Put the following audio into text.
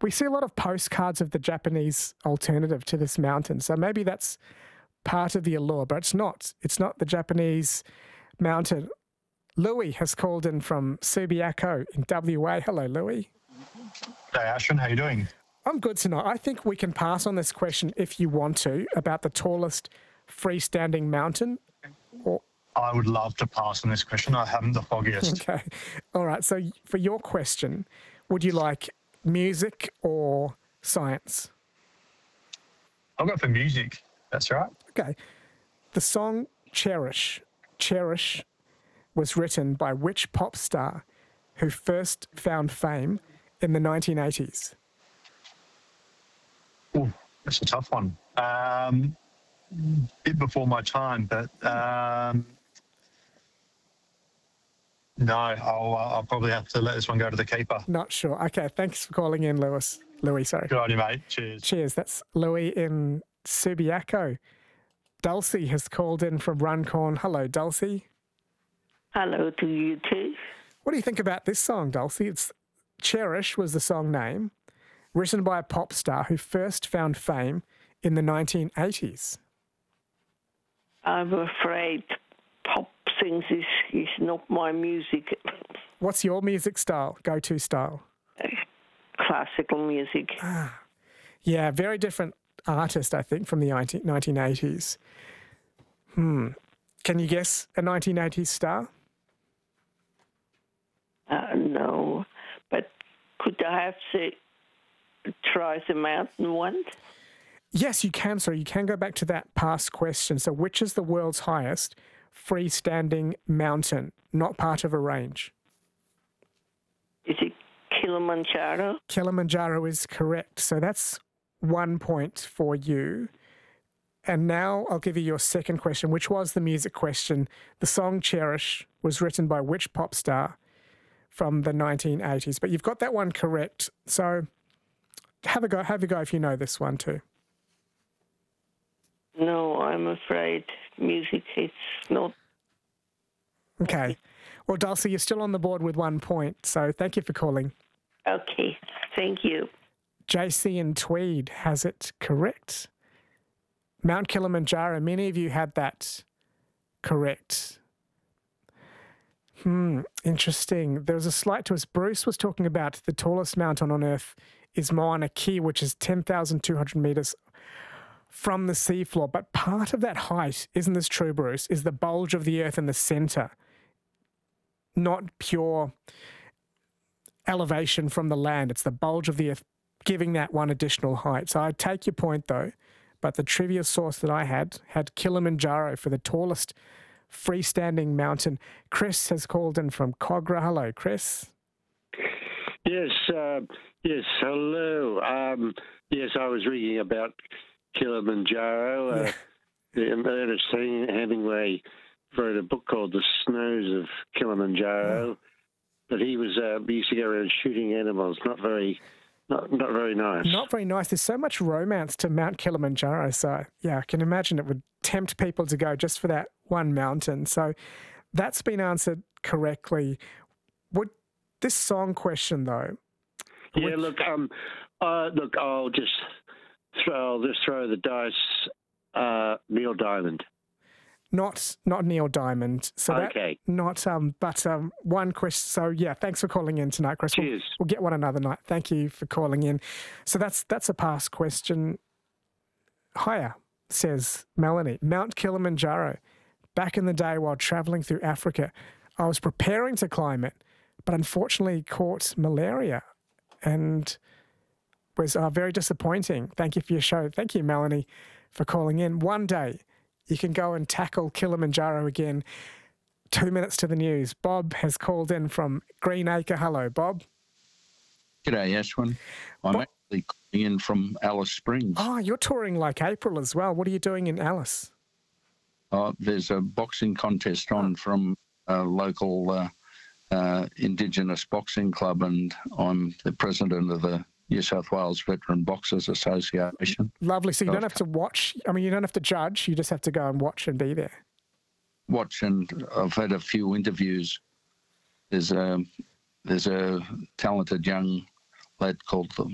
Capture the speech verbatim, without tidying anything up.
we see a lot of postcards of the Japanese alternative to this mountain, so maybe that's part of the allure, but it's not. It's not the Japanese mountain. Louis has called in from Subiaco in W A. Hello, Louis. Hey, Ashwin, how you doing? I'm good tonight. I think we can pass on this question if you want to, about the tallest freestanding mountain. Or... I would love to pass on this question. I haven't the foggiest. Okay. All right. So for your question, would you like music or science? I'll go for music. That's right. Okay. The song Cherish, Cherish was written by which pop star who first found fame in the nineteen eighties? Oh, that's a tough one. Um, bit before my time, but um, no, I'll, uh, I'll probably have to let this one go to the keeper. Not sure. Okay, thanks for calling in, Lewis. Louis, sorry. Good on you, mate. Cheers. Cheers. That's Louis in Subiaco. Dulcie has called in from Runcorn. Hello, Dulcie. Hello to you too. What do you think about this song, Dulcie? It's Cherish was the song name, written by a pop star who first found fame in the nineteen eighties. I'm afraid pop things is, is not my music. What's your music style, go-to style? Classical music. Ah, yeah, very different artist, I think, from the nineteen eighties. Hmm. Can you guess a nineteen eighties star? Uh, no, but could I have to try the mountain one? Yes, you can, sir. You can go back to that past question. So which is the world's highest freestanding mountain, not part of a range? Is it Kilimanjaro? Kilimanjaro is correct. So that's one point for you. And now I'll give you your second question, which was the music question. The song Cherish was written by which pop star from the nineteen eighties? But you've got that one correct. So have a go, have a go if you know this one too. No, I'm afraid music is not. Okay. Well, Dulcie, you're still on the board with one point, so thank you for calling. Okay, thank you. J C in Tweed has it correct. Mount Kilimanjaro, many of you had that correct. Hmm, interesting. There was a slight twist. Bruce was talking about the tallest mountain on Earth is Mauna Kea, which is ten thousand two hundred metres from the seafloor. But part of that height, isn't this true, Bruce, is the bulge of the Earth in the centre, not pure elevation from the land. It's the bulge of the Earth giving that one additional height. So I take your point, though, but the trivia source that I had had Kilimanjaro for the tallest freestanding mountain. Chris has called in from Cogra. Hello, Chris. Yes, uh, yes, hello. Um, yes, I was reading about Kilimanjaro. Uh, Yeah. Ernest Hemingway wrote a book called The Snows of Kilimanjaro, Oh. but he was uh, he used to go around shooting animals. Not very, not not very nice. Not very nice. There's so much romance to Mount Kilimanjaro. So, yeah, I can imagine it would tempt people to go just for that one mountain. So that's been answered correctly. Would this song question, though? Yeah, which- look, um, uh, look, I'll just throw, I'll just throw the dice. Uh, Neil Diamond. Not not Neil Diamond. So that, Okay. not um, but um, one question. So yeah, thanks for calling in tonight, Chris. We'll, Cheers. we'll get one another night. Thank you for calling in. So that's that's a past question. Higher, says Melanie. Mount Kilimanjaro. Back in the day, while travelling through Africa, I was preparing to climb it, but unfortunately caught malaria, and was uh, very disappointing. Thank you for your show. Thank you, Melanie, for calling in. One day, you can go and tackle Kilimanjaro again. Two minutes to the news. Bob has called in from Greenacre. Hello, Bob. G'day, Ashwin. I'm Bo- actually calling in from Alice Springs. Oh, you're touring like April as well. What are you doing in Alice? Uh, there's a boxing contest on from a local uh, uh, Indigenous boxing club, and I'm the president of the New South Wales Veteran Boxers Association. Lovely. So you I don't was have to watch. I mean, you don't have to judge. You just have to go and watch and be there. Watch, and I've had a few interviews. There's a there's a talented young lad called